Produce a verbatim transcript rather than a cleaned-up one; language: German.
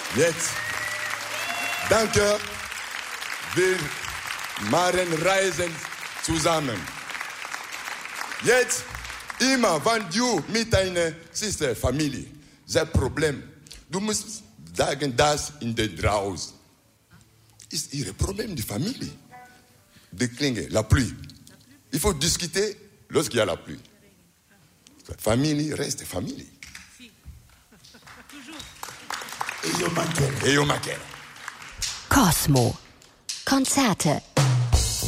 Jetzt, danke, wir machen Reisen zusammen. Jetzt, immer, wenn du mit deiner Schwester, Familie, das Problem, du musst sagen, das in der draußen. Ist ihr Problem, die Familie. Die Klinge, la pluie. Il faut discuter lorsqu'il y a la pluie. Famille reste famille. E io mancherò. E io mancherò. Cosmo. Konzerte.